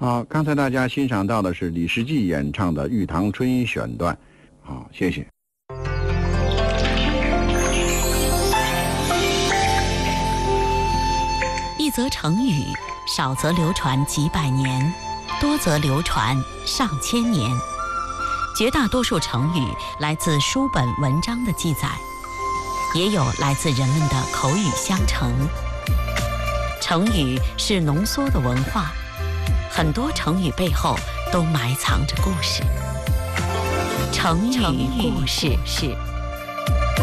好，刚才大家欣赏到的是李时季演唱的《玉堂春》选段。好，谢谢。 一则成语，少则流传几百年，多则流传上千年。绝大多数成语来自书本文章的记载，也有来自人们的口语相承。成语是浓缩的文化，很多成语背后都埋藏着故事。成语故事。